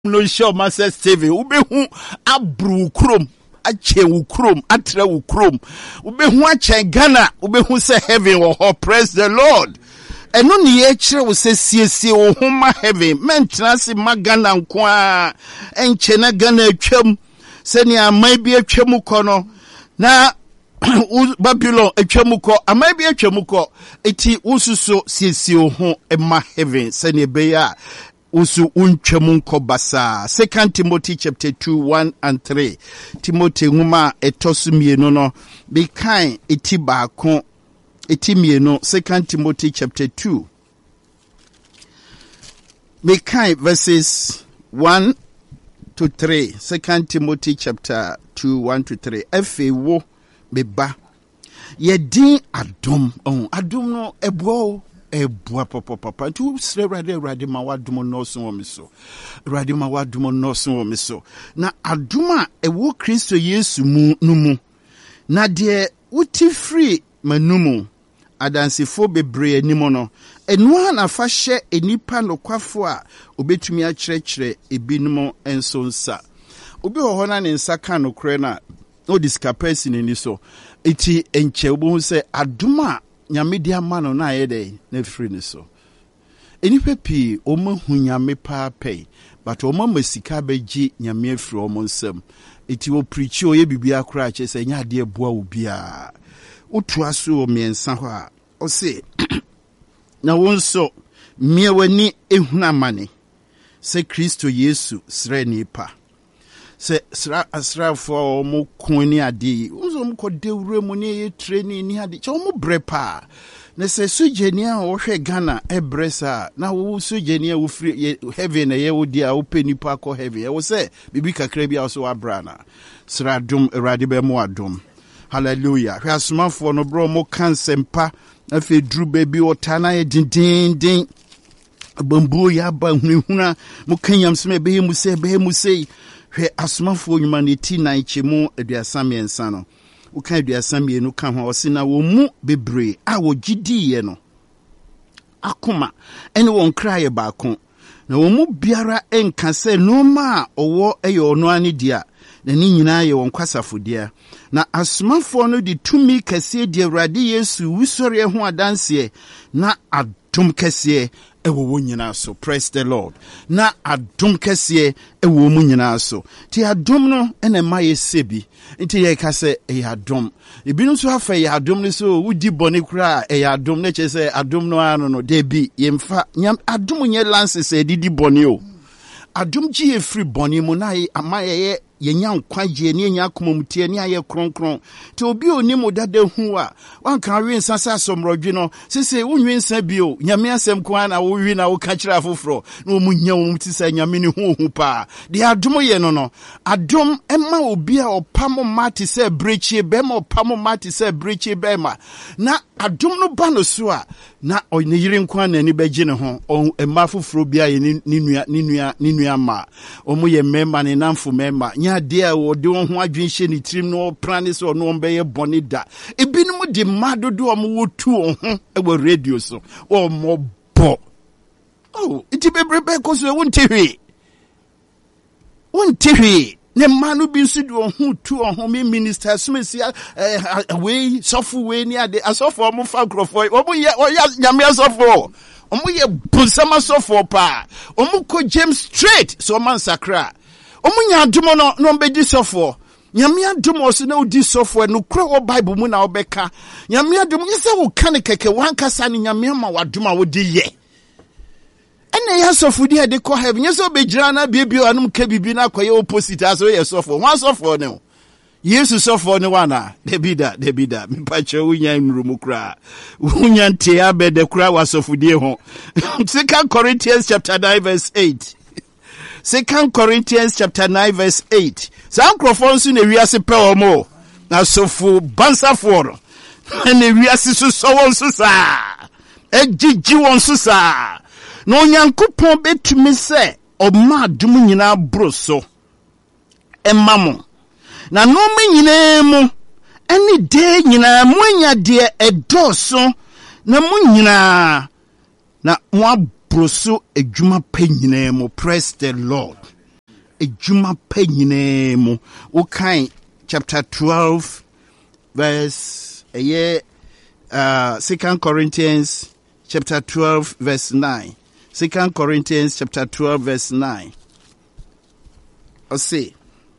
no show Master Steve ubehu abru krom ache ukrom atra ukrom ubehu ache Ghana ubehu se heaven wo ho. Praise the Lord. Eno ni ye kire wo se siesie wo homa heaven mentena se magana nko a enche na Ghana atwam se ni amai bi atwam ko no na Babylon atwam ko amai bi atwam ko eti ususo siesie wo ho ema heaven se ni be ya usu untwam ko basa. 2 Timothy chapter 2 1 and 3. Timothy nguma etosu mienu no be kan eti baako eti mienu. 2 Timothy chapter 2 be kan verses 1 to 3. 2 Timothy chapter 2 1 to 3. Efe wo beba ye din adom adom no ebo ebua papa tu sre rade ma wadom no so wo miso rade ma wadom no so wo miso na adoma ewo Kristo Yesu mu numu na de uti free manumu adansefo bebre animo no enu na fa hye enipa nokwafo a obetumi a kyerɛkyerɛ ebinom enso nsa obi ho na ne nsa ka nokre na o discapacity ni so eti enche obo se adoma nyame di amano na ayede na free ni so enipa pi o ma hu nyame pa pay but o ma masika beji nyame afri o mo nsam eti o preach o ye bibia kra che se nya de boa obia otu aso o miensa ho a o se na wonso miewani ehuna mane se Kristo Yesu sre nipa se asra for mo kuni ade unzo mo kodewure mu ne ye training ni ade che mo brepa na se sujeni a wo hwe Ghana ebresa na wo sujeni a wo free heaven na ye wo dia wo penipa ko heaven wo se bibi kakra bia so abrana sra dum erade be mo adum. Hallelujah. Hwe asomafo no bro mo kansempa afi dru baby otana ye din bambu ya ba hunhuna mo kanyam se be mu se hwe asomafo nyuma ne ti na ichemu aduasamiensa no uka aduasamienu ka ho osina wo mu bebre a wo gidiye no akoma ene won kraye baako na wo mu biara enka se no ma owo eyo no ani dia na ni nyina ye won kwasafo dia na asomafo no di tumi kase di Awurade Yesu wusore ho adanse na adom kase ewo wo nyina so. Praise the Lord. Na adom kase ewo mu nyina so ti adom no ene ma ye sebi nti ye ka se e adom ebinu so afa ye adom ne so wudi bone kura e adom ne che se adom no ano no de bi ye mfa adom nye lances e didi bone o adom ji e free bone mu na ama ye yenya nkwaje ne yenya akomamutie ne aye kronkron te obi oni modada hu a wanka wi nsasa somrodwe no sese wunwi nsa bio nyame asem kwa na wo wi na wo ka kira afoforo na omu nya wo mutisa nyame ne hu pa de adom ye no adom ema obi a opamo mate se brechi be ma opamo mate se brechi be ma na adom no ba no so a na oyine yire nkwa na ni beji ne ho ema afoforo bia ye ni nua ma omu ye memma ne namfo memma dia wo de won ho adwenhye ni trim no prane so no be bone da ebinum de madodo o mo wotu ho e radio so o mo bo iti bebrebe ko so wonte hwe ne manu bi nso de ho tu ho me minister smesi we sofo we ni ade asofo mo fa krofo o mo ye o ya nyame asofo o mo ye busama sofo pa o mo ko James straight so man sakra omunya adumo no mbedi sofo nyame adumo so na odi sofo no kura wo Bible mu na obeka nyame adumo yese wo kan keke wankasa ni nyame ma waduma wo di ye ene ya sofo di de ko heaven yese obegira na biebio anum ka bibi na koye opposite aso ye sofo wan sofo ne Yesu sofo ne wana debida mipache wunya nrumu kura wunya nte abede kura wa sofo die ho 2 Corinthians chapter 9 verse 8. 2 Corinthians chapter 9 verse 8. Sa microphone ne wiase pe omo na sofu bansafo no ne wiase so won so sa ejiji won so sa no Nyankopon betumi se o ma dum nyina broso emamo na no me nyina mu eni de nyina mu anya de edoso na mu nyina na mo broso ejuma pe nyina mo. Praise the Lord. ejuma pa nyine mu ukan chapter 12 verse 2 Corinthians chapter 12 verse 9. 2 Corinthians chapter 12 verse 9. Ose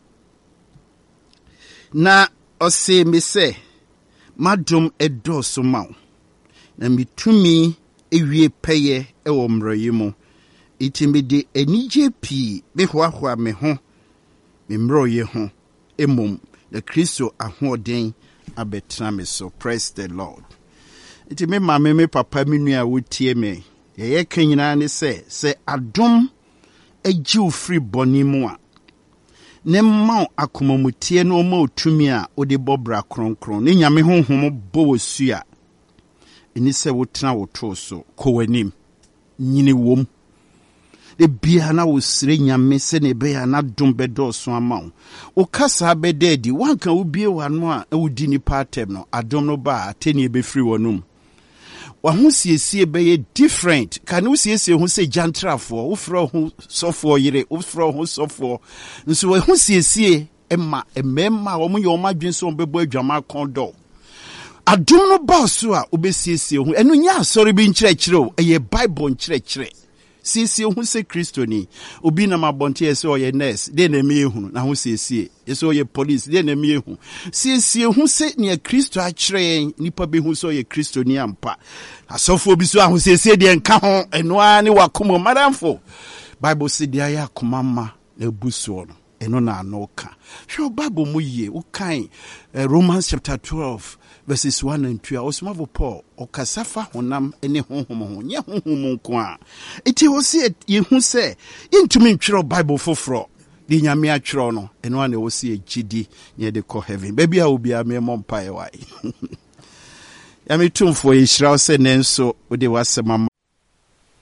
na ose me se madom edoso ma na mitumi ewie peye ewo mrayi mu itimi de enije pi me hoahoa me ho me mroye ho emom the Kristo ahoden abetra me so. Praise the Lord. Itimi mama me papa me nua wotie me ye kanyina ne se adom agiu free boni mu a ne ma akomamutie no ma otumi a ode bobra kronkron ne nyame honhom bo wosu a eni se wotena woto so kowanim nyini wom de bia na wosire nyame se ne be ya na dom bedo so ama wo kasa bededi wanka wo bie wano a wodi ni patem no adom no ba ateni be free wonum wa ho siesie be ye different kan wo siesie ho se jantrafo wo fro ho sofo yire wo fro ho sofo nso wo ho siesie emma wo mo ye o madwen so bebo adwama kondo adom no ba so a obesiesie ho enu nya asori bi nkyerɛkyerɛ o eye bible nkyerɛkyerɛ siesie ho se Kristo ni obi na mabonte ese oye nurse de na me ehunu na ho siesie ese oye police de na me ehunu siesie ho se ne Kristo a kyerɛ nipa be hu so oye Kristo ni ampa asofo bi so a ho siesie de nka ho eno a ne wakomo madamfo bible se de aya komama na buso no eno na anoka hwe bible mu ye ukan Romans chapter 12 verses 1 and 2. Osmavo Paul okasafa honam ene honhom ho nye honhom nko a eti ho se ye hu se intumi ntwero bible foforo di nyame atwero no eno na wo se agidi nye de ko heaven baby a obi a me mompa e wai ya me tumfo ye hira se nenso ode wasema